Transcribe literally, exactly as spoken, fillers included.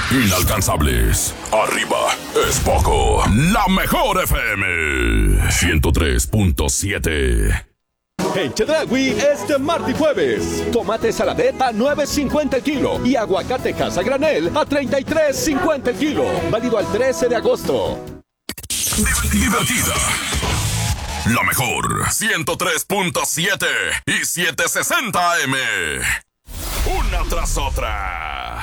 Inalcanzables. Arriba es poco. La mejor F M. ciento tres punto siete. En Chedraui este martes y jueves, tomate saladet a nueve cincuenta el kilo y aguacate casa granel a treinta y tres cincuenta el kilo. Válido al trece de agosto. Divertida. La mejor. ciento tres punto siete y setecientos sesenta A M. Una tras otra.